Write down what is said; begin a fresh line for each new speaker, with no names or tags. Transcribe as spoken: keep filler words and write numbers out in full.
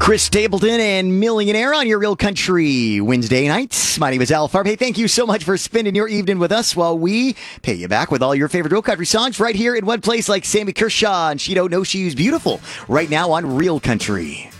Chris Stapleton and Millionaire on your Real Country Wednesday nights. My name is Al Farb. Hey, thank you so much for spending your evening with us while we pay you back with all your favorite Real Country songs right here in one place like Sammy Kershaw and She Don't Know She's Beautiful right now on Real Country.